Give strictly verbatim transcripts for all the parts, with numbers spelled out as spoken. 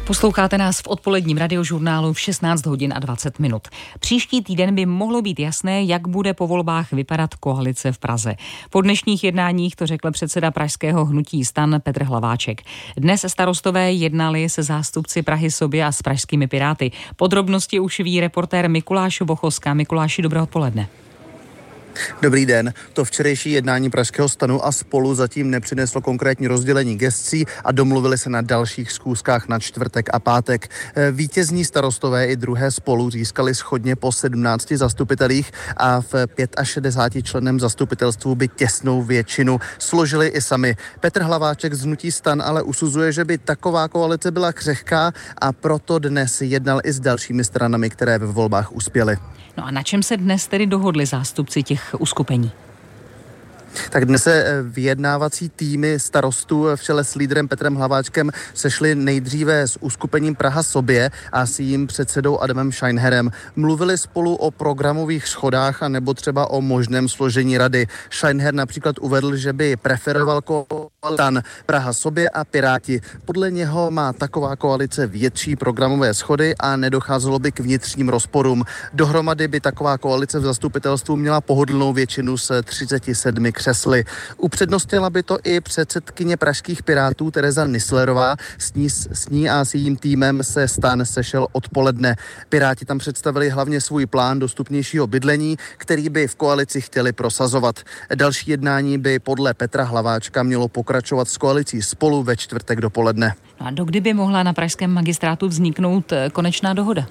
Posloucháte nás v odpoledním radiožurnálu v šestnáct hodin a dvacet minut. Příští týden by mohlo být jasné, jak bude po volbách vypadat koalice v Praze. Po dnešních jednáních to řekl předseda pražského hnutí STAN Petr Hlaváček. Dnes starostové jednali se zástupci Prahy Sobě a s pražskými Piráty. Podrobnosti už ví reportér Mikuláš Vochoska. Mikuláši, dobré odpoledne. Dobrý den. To včerejší jednání pražského STANu a Spolu zatím nepřineslo konkrétní rozdělení gescí a domluvili se na dalších schůzkách na čtvrtek a pátek. Vítězní starostové i druhé Spolu získali shodně po sedmnácti zastupitelích a v šedesáti pěti členném zastupitelstvu by těsnou většinu složili i sami. Petr Hlaváček z hnutí STAN ale usuzuje, že by taková koalice byla křehká a proto dnes jednal i s dalšími stranami, které ve volbách uspěly. No a na čem se dnes tedy dohodli zástupci těch uskupení? Tak dnes se vyjednávací týmy starostů v čele s lídrem Petrem Hlaváčkem sešli nejdříve s uskupením Praha Sobě a s jejím předsedou Adamem Scheinherem. Mluvili spolu o programových shodách a nebo třeba o možném složení rady. Scheinher například uvedl, že by preferoval koalici Praha Sobě a Piráti. Podle něho má taková koalice větší programové schody a nedocházelo by k vnitřním rozporům. Dohromady by taková koalice v zastupitelstvu měla pohodlnou většinu s třiceti sedmi křesly. Upřednostnila by to i předsedkyně pražských Pirátů Tereza Nisslerová. S ní, s ní a s jejím týmem se STAN sešel odpoledne. Piráti tam představili hlavně svůj plán dostupnějšího bydlení, který by v koalici chtěli prosazovat. Další jednání by podle Petra Hlaváčka mělo pokračovat s koalicí Spolu ve čtvrtek dopoledne. No a dokdy by mohla na pražském magistrátu vzniknout konečná dohoda?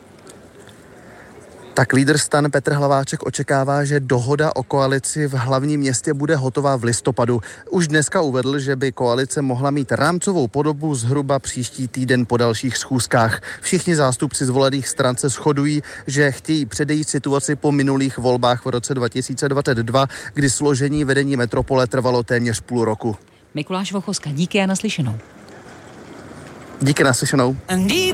Tak lídr STAN Petr Hlaváček očekává, že dohoda o koalici v hlavním městě bude hotová v listopadu. Už dneska uvedl, že by koalice mohla mít rámcovou podobu zhruba příští týden po dalších schůzkách. Všichni zástupci zvolených stran se shodují, že chtějí předejít situaci po minulých volbách v roce dva tisíce dvacet dva, kdy složení vedení metropole trvalo téměř půl roku. Mikuláš Vochoska, díky a naslyšenou. Díky, naslyšenou.